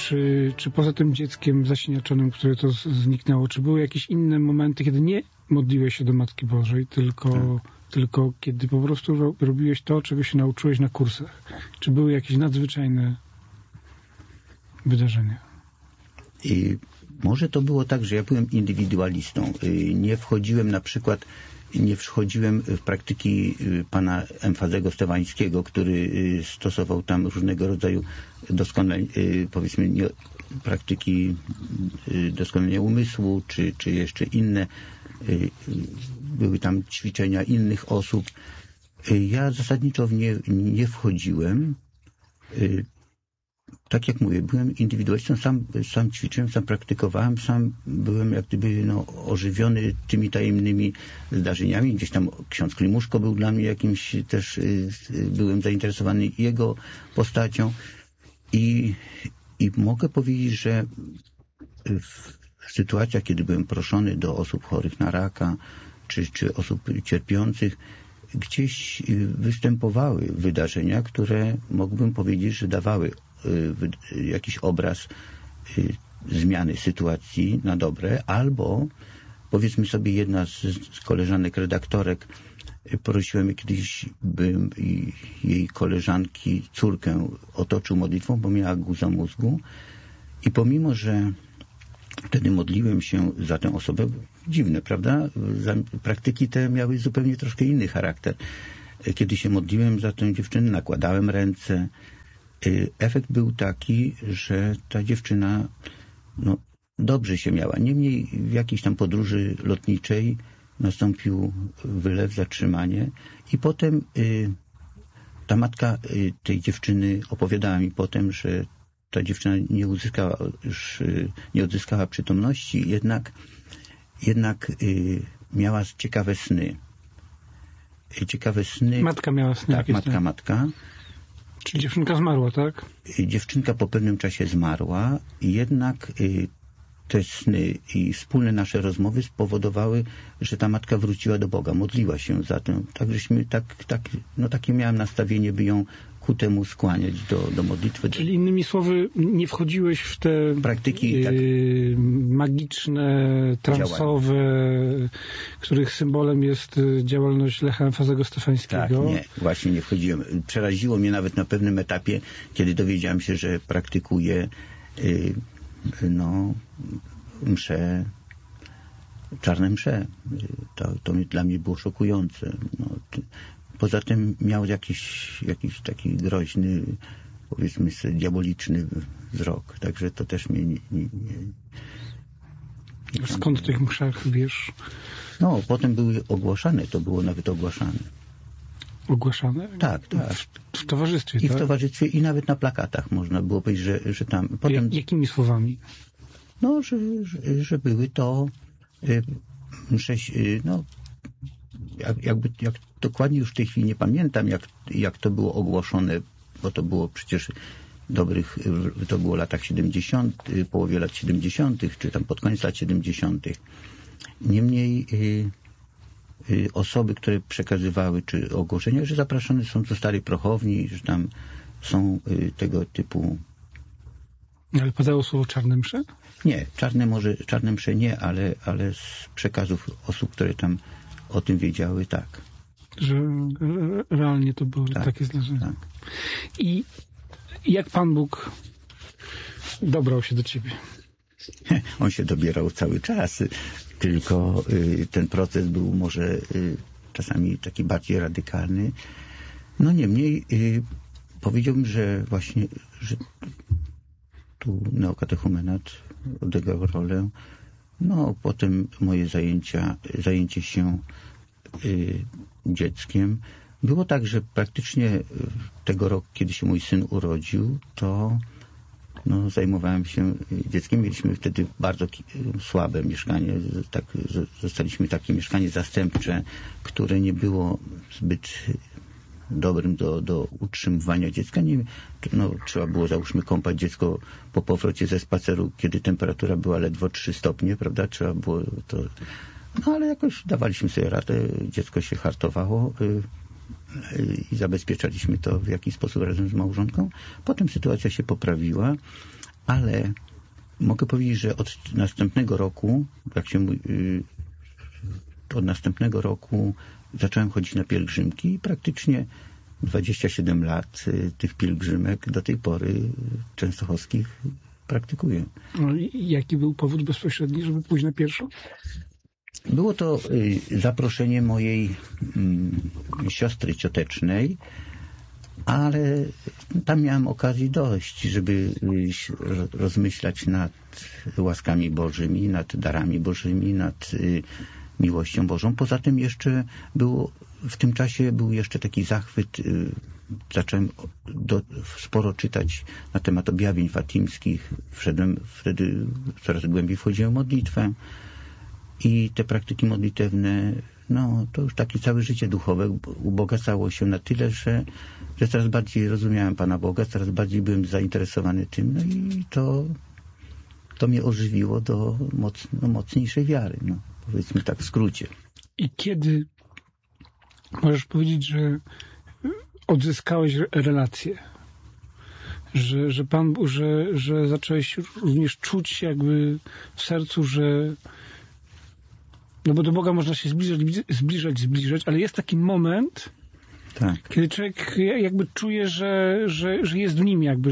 czy poza tym dzieckiem zasiniaczonym, które to zniknęło, czy były jakieś inne momenty, kiedy nie modliłeś się do Matki Bożej, tylko kiedy po prostu robiłeś to, czego się nauczyłeś na kursach? Czy były jakieś nadzwyczajne wydarzenia? I może to było tak, że ja byłem indywidualistą. Nie wchodziłem w praktyki pana Emfazego Stewańskiego, który stosował tam różnego rodzaju praktyki doskonalenia umysłu, czy jeszcze inne. Były tam ćwiczenia innych osób. Ja zasadniczo w nie nie wchodziłem. Tak jak mówię, byłem indywidualistą, sam ćwiczyłem, sam praktykowałem, sam byłem jak gdyby ożywiony tymi tajemnymi zdarzeniami. Gdzieś tam ksiądz Klimuszko był dla mnie jakimś też, byłem zainteresowany jego postacią i mogę powiedzieć, że w sytuacjach, kiedy byłem proszony do osób chorych na raka, czy osób cierpiących, gdzieś występowały wydarzenia, które mógłbym powiedzieć, że dawały jakiś obraz zmiany sytuacji na dobre, albo powiedzmy sobie jedna z koleżanek redaktorek, prosiłem kiedyś, bym jej koleżanki córkę otoczył modlitwą, bo miała guza mózgu i pomimo, że wtedy modliłem się za tę osobę, dziwne, prawda? Praktyki te miały zupełnie troszkę inny charakter. Kiedy się modliłem za tę dziewczynę, nakładałem ręce. Efekt był taki, że ta dziewczyna dobrze się miała. Niemniej w jakiejś tam podróży lotniczej nastąpił wylew, zatrzymanie i potem ta matka tej dziewczyny opowiadała mi potem, że ta dziewczyna nie odzyskała przytomności, jednak miała ciekawe sny. Matka miała sny? Tak, matka. Czyli dziewczynka zmarła, tak? Dziewczynka po pewnym czasie zmarła, jednak te sny i wspólne nasze rozmowy spowodowały, że ta matka wróciła do Boga, modliła się za tę. Tak żeśmy, takie miałem nastawienie, by ją ku temu skłaniać do modlitwy. Czyli innymi słowy, nie wchodziłeś w te praktyki magiczne, transowe, których symbolem jest działalność Lecha Emfazego Stefańskiego? Tak, nie, właśnie nie wchodziłem. Przeraziło mnie nawet na pewnym etapie, kiedy dowiedziałem się, że praktykuje msze, czarne msze. To dla mnie było szokujące. Poza tym miał jakiś taki groźny, powiedzmy sobie, diaboliczny wzrok. Także to też mnie nie skąd w tych mszach wiesz? Potem były ogłaszane, to było nawet ogłaszane. Ogłaszane? Tak. W towarzystwie, I w towarzystwie, i nawet na plakatach można było powiedzieć, że tam... Potem, jakimi słowami? Że były to msze, jak dokładnie już w tej chwili nie pamiętam, jak to było ogłoszone, bo to było przecież to było w latach 70., połowie lat 70., czy tam pod koniec lat 70. Niemniej osoby, które przekazywały, czy ogłoszenia, że zapraszane są do starej prochowni, że tam są tego typu... Ale padało słowo czarne msze? Nie, czarne msze nie, ale z przekazów osób, które tam o tym wiedziały, tak. Że realnie to były takie zdarzenia. Tak. I jak Pan Bóg dobrał się do ciebie? On się dobierał cały czas, tylko ten proces był może czasami taki bardziej radykalny. Niemniej powiedziałbym, że właśnie, że tu neokatechumenat odegrał rolę. Potem moje zajęcie się dzieckiem. Było tak, że praktycznie tego roku, kiedy się mój syn urodził, to zajmowałem się dzieckiem. Mieliśmy wtedy bardzo słabe mieszkanie. Zostaliśmy takie mieszkanie zastępcze, które nie było zbyt dobrym do utrzymywania dziecka. Trzeba było, załóżmy, kąpać dziecko po powrocie ze spaceru, kiedy temperatura była ledwo 3 stopnie, prawda? Trzeba było to... ale jakoś dawaliśmy sobie radę. Dziecko się hartowało i zabezpieczaliśmy to w jakiś sposób razem z małżonką. Potem sytuacja się poprawiła ale mogę powiedzieć, że od następnego roku, od następnego roku zacząłem chodzić na pielgrzymki i praktycznie 27 lat tych pielgrzymek do tej pory częstochowskich praktykuję. No, jaki był powód bezpośredni, żeby pójść na pierwszą? Było to zaproszenie mojej siostry ciotecznej, ale tam miałem okazji dojść, żeby rozmyślać nad łaskami Bożymi, nad darami Bożymi, nad miłością Bożą. Poza tym jeszcze w tym czasie był jeszcze taki zachwyt. Zacząłem sporo czytać na temat objawień fatimskich. Wtedy coraz głębiej wchodziłem w modlitwę. I te praktyki modlitewne, no to już takie całe życie duchowe ubogacało się na tyle, że coraz bardziej rozumiałem Pana Boga, coraz bardziej byłem zainteresowany tym, no i to mnie ożywiło do mocniejszej wiary, no, powiedzmy tak w skrócie. I kiedy możesz powiedzieć, że odzyskałeś relację? Że zacząłeś również czuć jakby w sercu, że no bo do Boga można się zbliżać, ale jest taki moment, tak, kiedy człowiek jakby czuje, że jest w nim jakby,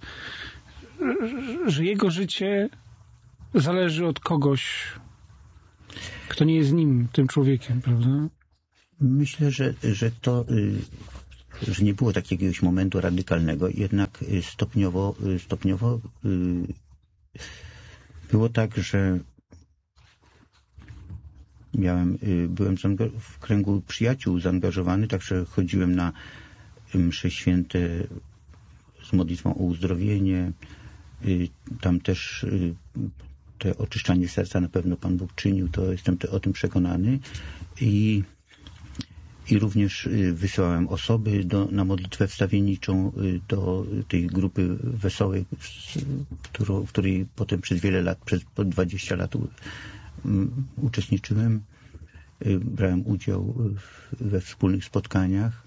że jego życie zależy od kogoś, kto nie jest nim, tym człowiekiem, prawda? Myślę, że nie było takiego momentu radykalnego, jednak stopniowo było tak, że byłem w kręgu przyjaciół zaangażowany, także chodziłem na msze święte z modlitwą o uzdrowienie. Tam też te oczyszczanie serca na pewno Pan Bóg czynił, to jestem o tym przekonany. I również wysyłałem osoby na modlitwę wstawienniczą do tej grupy wesołej, w której potem przez wiele lat, przez 20 lat uczestniczyłem. Brałem udział we wspólnych spotkaniach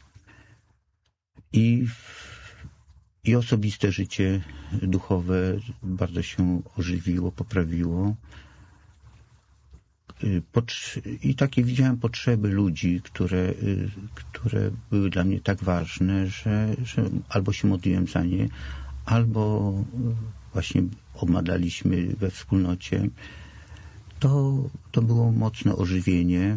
i osobiste życie duchowe bardzo się ożywiło, poprawiło. I takie widziałem potrzeby ludzi, które były dla mnie tak ważne, że albo się modliłem za nie, albo właśnie obmadaliśmy we wspólnocie. To było mocne ożywienie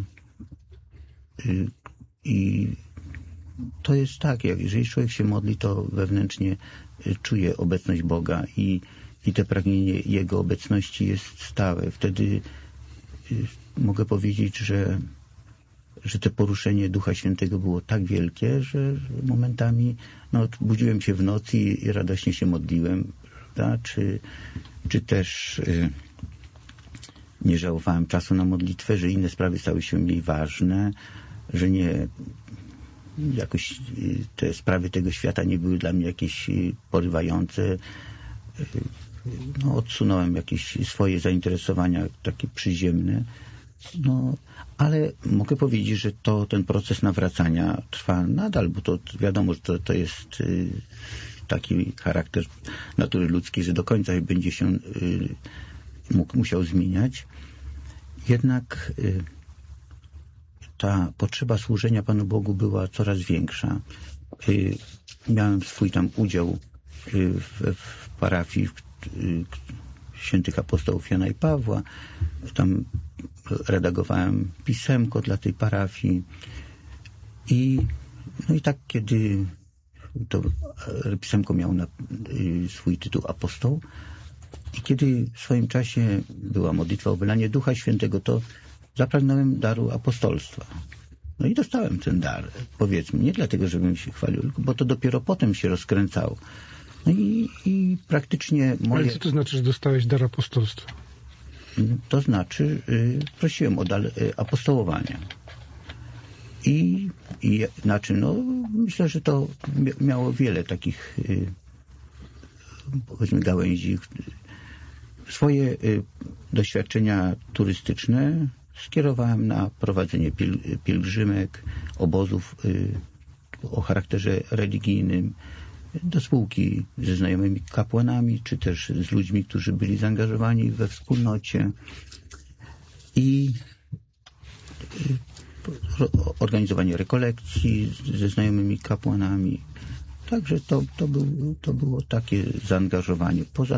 i to jest tak, jeżeli człowiek się modli, to wewnętrznie czuje obecność Boga i te pragnienie Jego obecności jest stałe. Wtedy mogę powiedzieć, że to poruszenie Ducha Świętego było tak wielkie, że momentami budziłem się w nocy i radośnie się modliłem, prawda? Czy też nie żałowałem czasu na modlitwę, że inne sprawy stały się mniej ważne, że nie jakoś te sprawy tego świata nie były dla mnie jakieś porywające. Odsunąłem jakieś swoje zainteresowania takie przyziemne. Ale mogę powiedzieć, że ten proces nawracania trwa nadal, bo to wiadomo, że to jest taki charakter natury ludzkiej, że do końca będzie się musiał zmieniać. Jednak ta potrzeba służenia Panu Bogu była coraz większa. Miałem swój tam udział w parafii świętych apostołów Jana i Pawła. Tam redagowałem pisemko dla tej parafii. I tak, kiedy to pisemko miało swój tytuł apostoł i kiedy w swoim czasie była modlitwa o wylanie Ducha Świętego, to zapragnąłem daru apostolstwa. I dostałem ten dar, powiedzmy, nie dlatego, żebym się chwalił, bo to dopiero potem się rozkręcało. I praktycznie moje... Ale co to znaczy, że dostałeś dar apostolstwa? To znaczy, prosiłem o dar apostołowania. I myślę, że to miało wiele takich, powiedzmy, gałęzi. Swoje doświadczenia turystyczne skierowałem na prowadzenie pielgrzymek, obozów o charakterze religijnym. do spółki ze znajomymi kapłanami, czy też z ludźmi, którzy byli zaangażowani we wspólnocie i organizowanie rekolekcji ze znajomymi kapłanami. Także to było takie zaangażowanie. Poza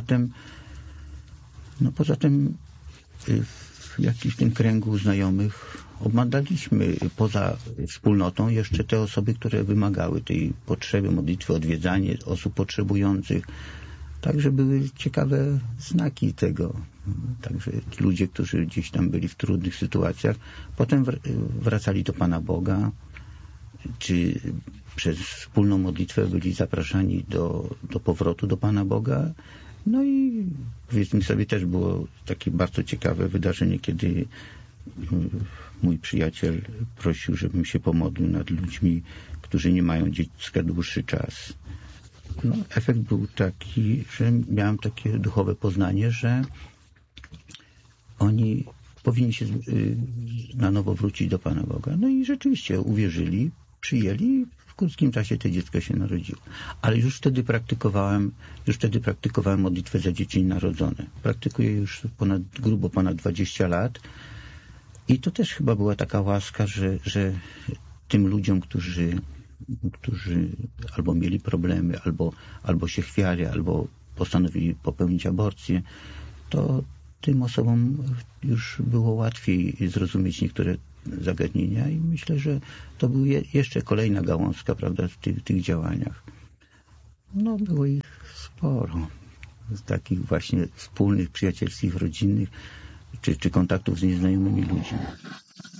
tym w jakimś tym kręgu znajomych obmadaliśmy poza wspólnotą jeszcze te osoby, które wymagały tej potrzeby modlitwy, odwiedzanie osób potrzebujących. Także były ciekawe znaki tego. Także ludzie, którzy gdzieś tam byli w trudnych sytuacjach, potem wracali do Pana Boga, czy przez wspólną modlitwę byli zapraszani do powrotu do Pana Boga. No i powiedzmy sobie, też było takie bardzo ciekawe wydarzenie, kiedy mój przyjaciel prosił, żebym się pomodlił nad ludźmi, którzy nie mają dziecka dłuższy czas. No, efekt był taki, że miałem takie duchowe poznanie, że oni powinni się na nowo wrócić do Pana Boga. No i rzeczywiście uwierzyli, przyjęli, w krótkim czasie to dziecko się narodziło. Ale już wtedy praktykowałem modlitwę za dzieci narodzone. Praktykuję już grubo ponad 20 lat i to też chyba była taka łaska, że tym ludziom, którzy albo mieli problemy, albo się chwiali, albo postanowili popełnić aborcję, to tym osobom już było łatwiej zrozumieć niektóre zagadnienia i myślę, że to była jeszcze kolejna gałązka, prawda, w tych działaniach. No, było ich sporo. Z takich właśnie wspólnych, przyjacielskich, rodzinnych, czy kontaktów z nieznajomymi ludźmi.